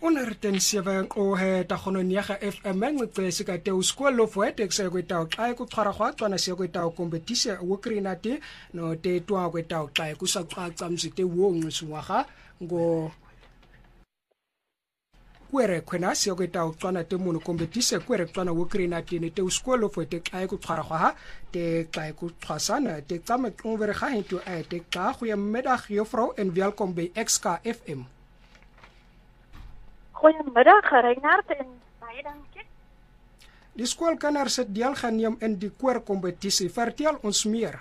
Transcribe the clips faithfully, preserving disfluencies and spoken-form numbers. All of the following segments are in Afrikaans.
unertensiwe ngohe takhononyega F M ngicese kade uskolo fwete kusekwetawo xa kuchara khwacwana siyakwetawo competition wokrinati no tetwa kwetawo xa kusacaca mzite wonqiswaga ngo kwere khwena siyakwetawo cwana temuno competition kwere cwana wokrinati ne te uskolo fwete xa kuchara khwa te xa kuchasana te tsame konvere ga hento a te xa go ya middag juffrou en welkom by X K F M. Goeiemiddag, Reinhard, en baie dankie. Die skoolkinders het deelgeneem in die koorkompetisie. Vertel ons meer.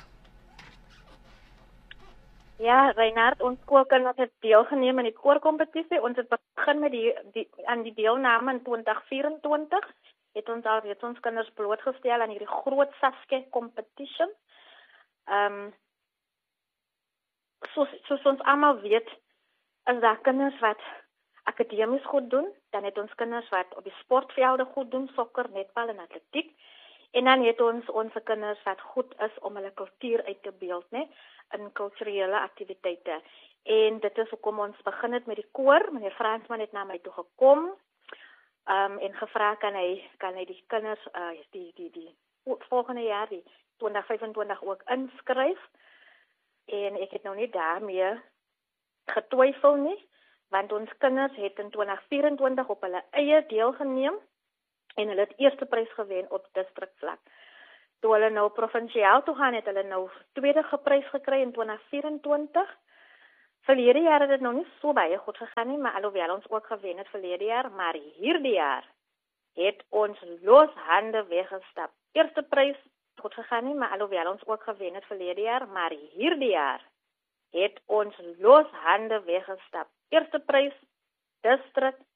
Ja, Reinhard, ons skoolkinders het deelgeneem in die koorkompetisie. Ons het begin met die, die aan die deelname in twintig vyf-en-twintig. Het ons al reeds ons kinders blootgestel aan hierdie groot Saskia competition. Ehm um, soos, soos ons almal weet, is daar kinders wat akademies goed doen, dan het ons kinders wat op die sportvelde goed doen, sokker, netbal en atletiek, en dan het ons ons kinders wat goed is om hulle kultuur uit te beeld, né, in kulturele aktiwiteite. En dit is hoekom ons begin het met die koor. Meneer Fransman het na my toe gekom, um, en gevra kan hy kan hy die kinders uh, die die die volgende jaar die twintig vyf-en-twintig ook inskryf. En ek het nou nie daarmee getwyfel nie, want ons kinders het in twintig vyf-en-twintig op hulle eie deelgeneem en hulle het eerste prys gewen op distrikvlak. Toe hulle nou provinsiaal toe gaan, het hulle nou tweede geprys gekry in twintig vyf-en-twintig. Verlede jaar het dit nou nie so baie goed gegaan nie, maar alhoewel ons ook gewen het verlede jaar, maar hierdie jaar het ons los hande weggestap. Eerste prys goed gegaan nie, maar alhoewel ons ook gewen het verlede jaar, maar hierdie jaar het ons los hande weggestap. Eerste prys, distrik,